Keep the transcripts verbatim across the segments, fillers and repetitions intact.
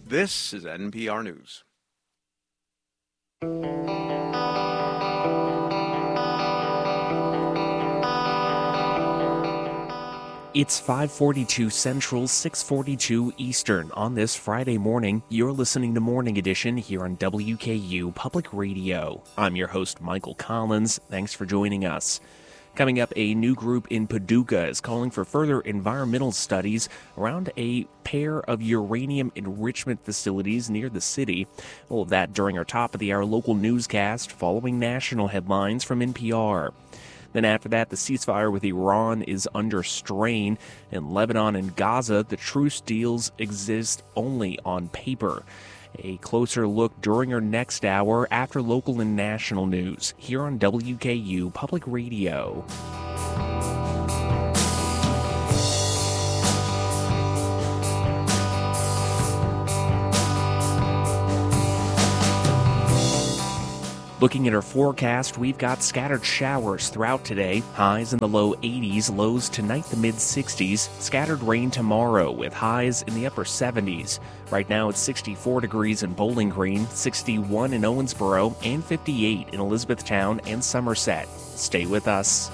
This is N P R News. It's five forty-two Central, six forty-two Eastern. On this Friday morning, you're listening to Morning Edition here on W K U Public Radio. I'm your host, Michael Collins. Thanks for joining us. Coming up, a new group in Paducah is calling for further environmental studies around a pair of uranium enrichment facilities near the city. All of that during our top of the hour local newscast following national headlines from N P R. Then after that, the ceasefire with Iran is under strain. In Lebanon and Gaza, the truce deals exist only on paper. A closer look during our next hour after local and national news here on W K U Public Radio. Looking at our forecast, we've got scattered showers throughout today, highs in the low eighties, lows tonight the mid sixties, scattered rain tomorrow with highs in the upper seventies. Right now it's sixty-four degrees in Bowling Green, sixty-one in Owensboro, and fifty-eight in Elizabethtown and Somerset. Stay with us.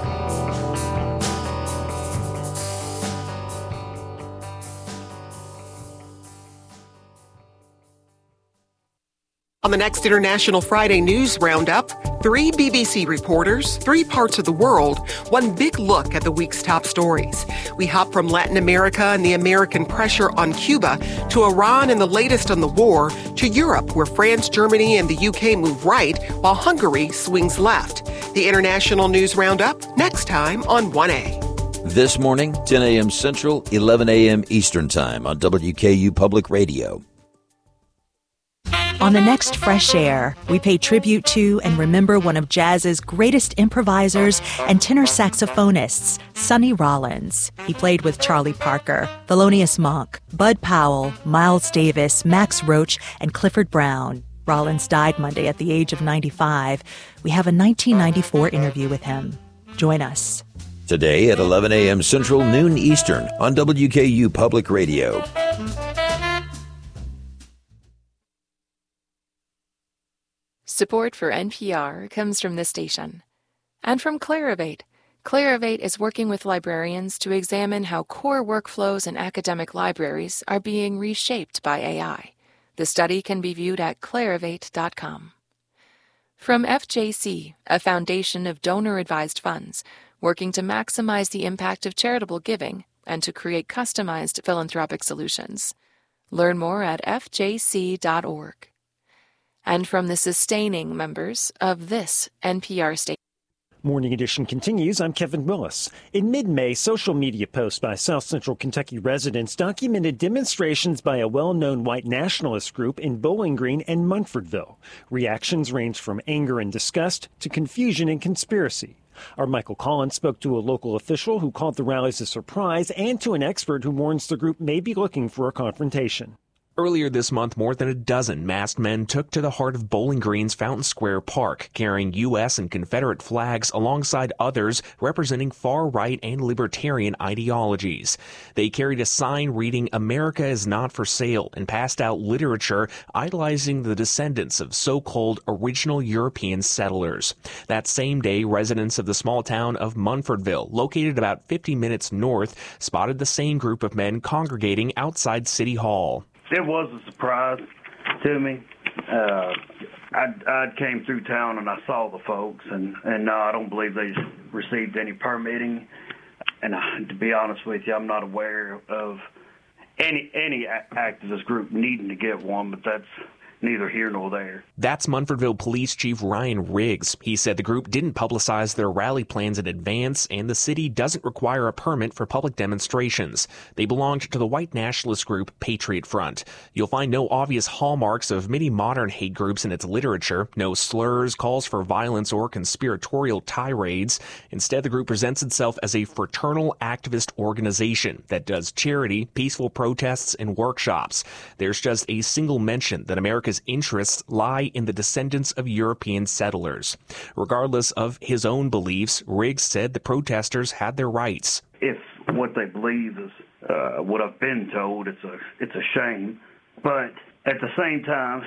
On the next International Friday News Roundup, three B B C reporters, three parts of the world, one big look at the week's top stories. We hop from Latin America and the American pressure on Cuba to Iran and the latest on the war to Europe, where France, Germany, and the U K move right while Hungary swings left. The International News Roundup next time on one A. This morning, ten a.m. Central, eleven a.m. Eastern Time on W K U Public Radio. On the next Fresh Air, we pay tribute to and remember one of jazz's greatest improvisers and tenor saxophonists, Sonny Rollins. He played with Charlie Parker, Thelonious Monk, Bud Powell, Miles Davis, Max Roach, and Clifford Brown. Rollins died Monday at the age of ninety-five. We have a nineteen ninety-four interview with him. Join us. Today at eleven a.m. Central, noon Eastern on W K U Public Radio. Support for N P R comes from this station and from Clarivate. Clarivate is working with librarians to examine how core workflows in academic libraries are being reshaped by A I. The study can be viewed at clarivate dot com. From F J C, a foundation of donor-advised funds working to maximize the impact of charitable giving and to create customized philanthropic solutions. Learn more at f j c dot org. And from the sustaining members of this N P R station. Morning Edition continues. I'm Kevin Willis. In mid-May, social media posts by South Central Kentucky residents documented demonstrations by a well-known white nationalist group in Bowling Green and Munfordville. Reactions ranged from anger and disgust to confusion and conspiracy. Our Michael Collins spoke to a local official who called the rallies a surprise and to an expert who warns the group may be looking for a confrontation. Earlier this month, more than a dozen masked men took to the heart of Bowling Green's Fountain Square Park, carrying U S and Confederate flags alongside others representing far-right and libertarian ideologies. They carried a sign reading, "America is not for sale," and passed out literature idolizing the descendants of so-called original European settlers. That same day, residents of the small town of Munfordville, located about fifty minutes north, spotted the same group of men congregating outside City Hall. It was a surprise to me. Uh, I, I came through town and I saw the folks, and, and no, I don't believe they received any permitting. And I, to be honest with you, I'm not aware of any any activist group needing to get one, but that's neither here nor there. That's Munfordville Police Chief Ryan Riggs. He said the group didn't publicize their rally plans in advance, and the city doesn't require a permit for public demonstrations. They belonged to the white nationalist group Patriot Front. You'll find no obvious hallmarks of many modern hate groups in its literature, no slurs, calls for violence, or conspiratorial tirades. Instead, the group presents itself as a fraternal activist organization that does charity, peaceful protests, and workshops. There's just a single mention that America's interests lie in the descendants of European settlers. Regardless of his own beliefs, Riggs said the protesters had their rights. If what they believe is uh, what I've been told, it's a it's a shame But at the same time,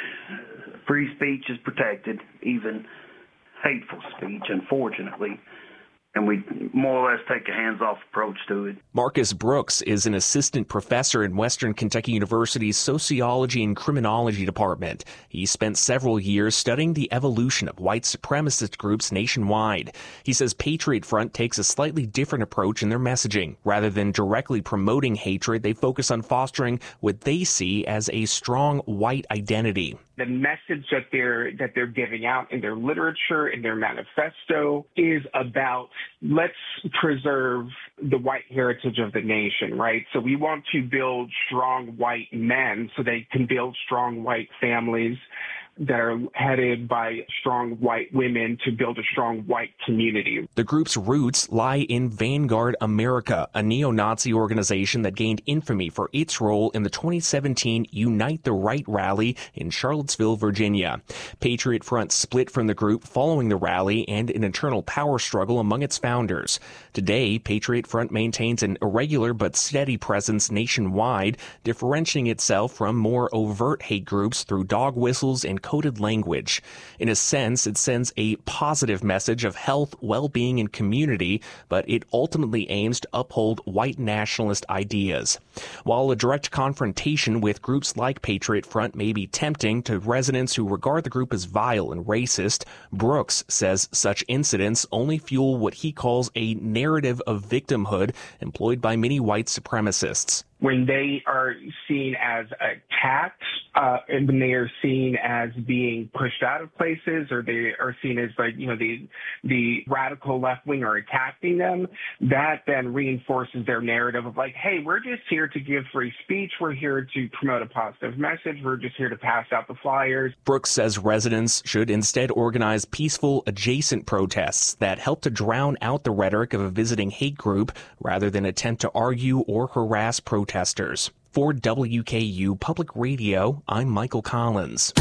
free speech is protected, even hateful speech, unfortunately. And we more or less take a hands-off approach to it. Marcus Brooks is an assistant professor in Western Kentucky University's Sociology and Criminology Department. He spent several years studying the evolution of white supremacist groups nationwide. He says Patriot Front takes a slightly different approach in their messaging. Rather than directly promoting hatred, they focus on fostering what they see as a strong white identity. The message that they're that they're giving out in their literature, in their manifesto, is about let's preserve the white heritage of the nation, right? So we want to build strong white men so they can build strong white families that are headed by strong white women to build a strong white community. The group's roots lie in Vanguard America, a neo-Nazi organization that gained infamy for its role in the twenty seventeen Unite the Right rally in Charlottesville, Virginia. Patriot Front split from the group following the rally and an internal power struggle among its founders. Today, Patriot Front maintains an irregular but steady presence nationwide, differentiating itself from more overt hate groups through dog whistles and coded language. In a sense, it sends a positive message of health, well-being, and community, but it ultimately aims to uphold white nationalist ideas. While a direct confrontation with groups like Patriot Front may be tempting to residents who regard the group as vile and racist, Brooks says such incidents only fuel what he calls a narrative of victimhood employed by many white supremacists. When they are seen as attacked, uh, and when they are seen as being pushed out of places, or they are seen as like, you know, the the radical left wing are attacking them, that then reinforces their narrative of like, hey, we're just here to give free speech. We're here to promote a positive message. We're just here to pass out the flyers. Brooks says residents should instead organize peaceful adjacent protests that help to drown out the rhetoric of a visiting hate group rather than attempt to argue or harass protesters. For W K U Public Radio, I'm Michael Collins.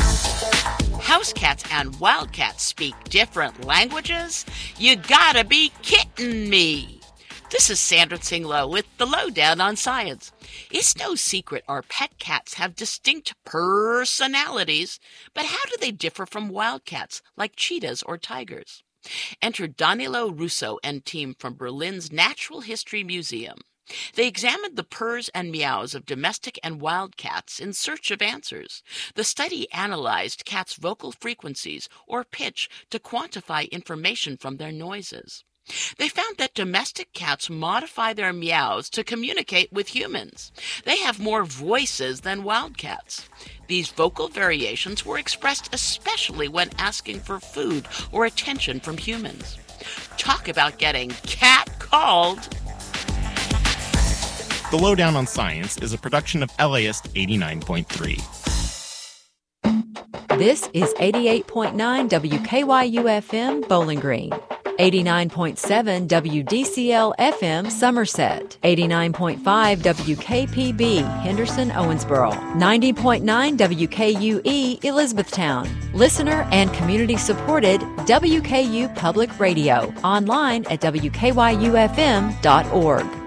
House cats and wildcats speak different languages? You gotta be kidding me! This is Sandra Tsinglow with the Lowdown on Science. It's no secret our pet cats have distinct personalities, but how do they differ from wildcats like cheetahs or tigers? Enter Danilo Russo and team from Berlin's Natural History Museum. They examined the purrs and meows of domestic and wild cats in search of answers. The study analyzed cats' vocal frequencies or pitch to quantify information from their noises. They found that domestic cats modify their meows to communicate with humans. They have more voices than wild cats. These vocal variations were expressed especially when asking for food or attention from humans. Talk about getting cat-called! The Lowdown on Science is a production of L A S eighty-nine point three. This is eighty-eight point nine W K Y U F M Bowling Green, eighty-nine point seven W D C L F M Somerset, eighty-nine point five W K P B Henderson Owensboro, ninety point nine W K U E Elizabethtown. Listener and community supported W K U Public Radio, online at W K Y U F M dot org.